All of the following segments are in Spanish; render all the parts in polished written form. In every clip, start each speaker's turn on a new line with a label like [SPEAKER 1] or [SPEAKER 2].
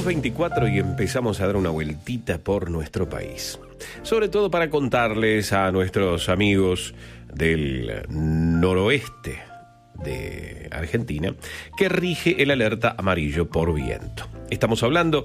[SPEAKER 1] 2:24 y empezamos a dar una vueltita por nuestro país. Sobre todo para contarles a nuestros amigos del noroeste de Argentina que rige el alerta amarillo por viento. Estamos hablando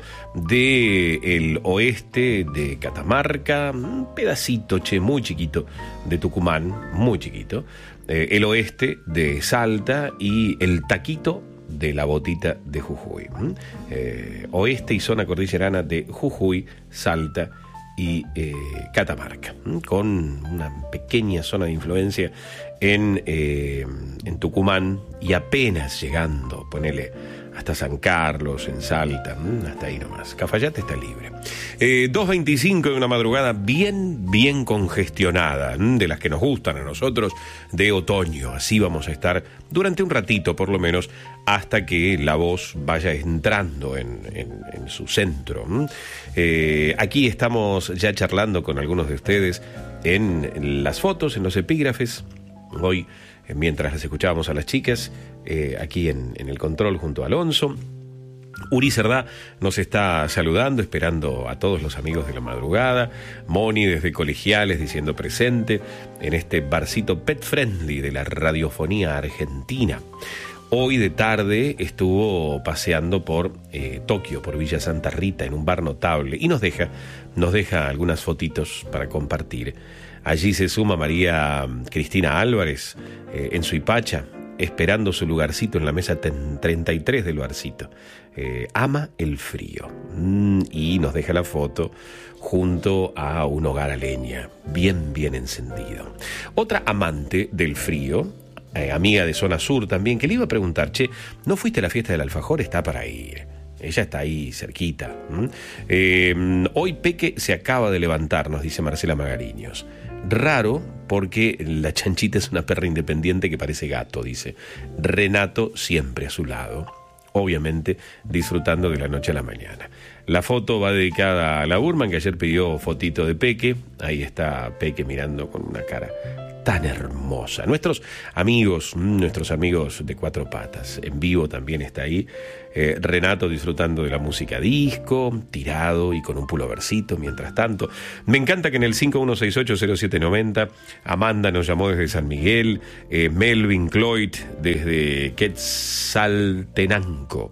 [SPEAKER 1] del oeste de Catamarca, un pedacito, muy chiquito, de Tucumán, muy chiquito, el oeste de Salta y el taquito de la botita de Jujuy. Oeste y zona cordillerana de Jujuy, Salta y Catamarca, con una pequeña zona de influencia en Tucumán y apenas llegando, ponele, hasta San Carlos, en Salta, hasta ahí nomás. Cafayate está libre. 2:25 de una madrugada bien congestionada, de las que nos gustan a nosotros, de otoño. Así vamos a estar durante un ratito, por lo menos, hasta que la voz vaya entrando en su centro. Aquí estamos ya charlando con algunos de ustedes en las fotos, en los epígrafes. Hoy, mientras las escuchábamos a las chicas, aquí en el control junto a Alonso. Uri Cerdá nos está saludando, esperando a todos los amigos de la madrugada. Moni desde Colegiales diciendo presente en este barcito pet friendly de la radiofonía argentina. Hoy de tarde estuvo paseando por Tokio, por Villa Santa Rita, en un bar notable, y nos deja algunas fotitos para compartir. Allí se suma María Cristina Álvarez en Suipacha, esperando su lugarcito en la mesa 33 del barcito. Ama el frío. Y nos deja la foto junto a un hogar a leña, bien encendido. Otra amante del frío, amiga de Zona Sur también, que le iba a preguntar, che, ¿no fuiste a la fiesta del alfajor? Está para ir. Ella está ahí cerquita. Hoy Peque se acaba de levantar, nos dice Marcela Magariños. Raro, porque la chanchita es una perra independiente que parece gato, dice. Renato siempre a su lado, obviamente disfrutando de la noche a la mañana. La foto va dedicada a la Burman, que ayer pidió fotito de Peque. Ahí está Peque mirando con una cara tan hermosa. Nuestros amigos de Cuatro Patas, en vivo también está ahí. Renato disfrutando de la música disco, tirado y con un pulovercito mientras tanto. Me encanta que en el 51680790 Amanda nos llamó desde San Miguel, Melvin Cloyd desde Quetzaltenango,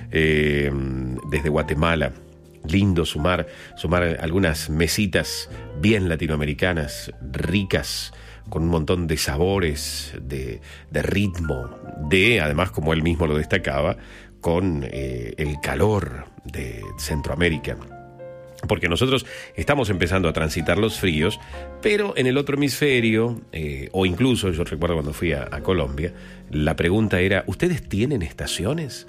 [SPEAKER 1] desde Guatemala. Lindo sumar algunas mesitas bien latinoamericanas, ricas, con un montón de sabores, de ritmo, además, como él mismo lo destacaba, con el calor de Centroamérica. Porque nosotros estamos empezando a transitar los fríos, pero en el otro hemisferio, o incluso, yo recuerdo cuando fui a Colombia, la pregunta era, ¿ustedes tienen estaciones?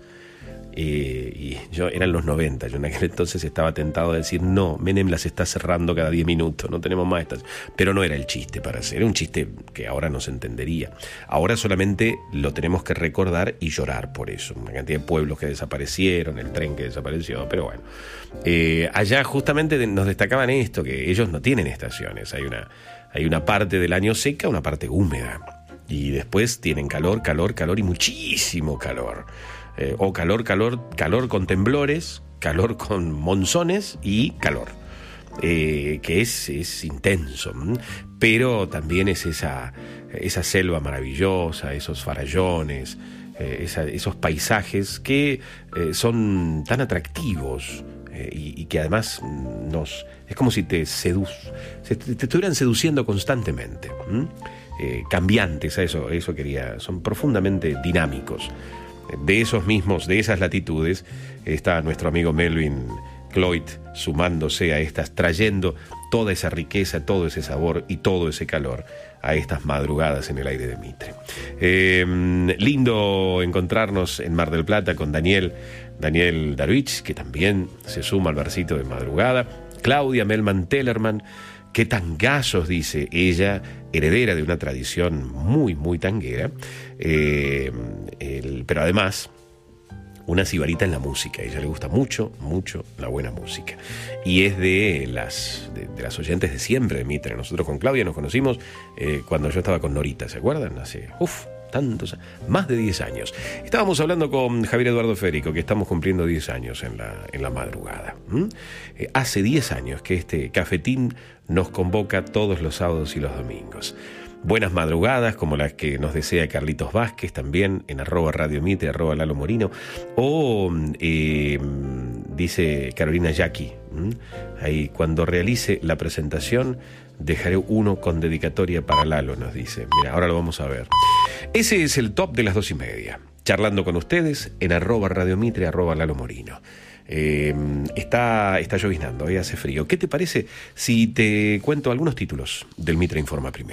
[SPEAKER 1] Y yo, eran los 90, yo en aquel entonces estaba tentado a decir, no, Menem las está cerrando cada 10 minutos, no tenemos más estas. Pero no era el chiste para hacer, era un chiste que ahora no se entendería. Ahora solamente lo tenemos que recordar y llorar por eso. Una cantidad de pueblos que desaparecieron, el tren que desapareció, pero bueno. Allá justamente nos destacaban esto, que ellos no tienen estaciones, hay una parte del año seca, una parte húmeda. Y después tienen calor y muchísimo calor. O calor con temblores, calor con monzones y calor, que es intenso, pero también es esa selva maravillosa, esos farallones, esos paisajes que son tan atractivos y que además es como si te estuvieran seduciendo constantemente, cambiantes, eso quería, son profundamente dinámicos. De esas latitudes está nuestro amigo Melvin Cloyd sumándose a estas, trayendo toda esa riqueza, todo ese sabor y todo ese calor a estas madrugadas en el aire de Mitre. Lindo encontrarnos en Mar del Plata con Daniel Darwich, que también se suma al barcito de madrugada. Claudia Melman Tellerman, qué tangazos, dice ella, heredera de una tradición muy tanguera, pero además una sibarita en la música. A ella le gusta mucho la buena música. Y es de las oyentes de siempre de Mitre. Nosotros con Claudia nos conocimos cuando yo estaba con Norita, ¿se acuerdan? Hace más de 10 años. Estábamos hablando con Javier Eduardo Federico, que estamos cumpliendo 10 años en la madrugada. Hace 10 años que este cafetín nos convoca todos los sábados y los domingos. Buenas madrugadas, como las que nos desea Carlitos Vázquez, también en @Radio Mitre, @Lalo Morino, o dice Carolina Yaqui, ahí cuando realice la presentación dejaré uno con dedicatoria para Lalo, nos dice. Mira, ahora lo vamos a ver. Ese es el top de las 2:30, charlando con ustedes en @Radio Mitre, @Lalo Morino. Está lloviznando, hace frío. ¿Qué te parece si te cuento algunos títulos del Mitre Informa primero?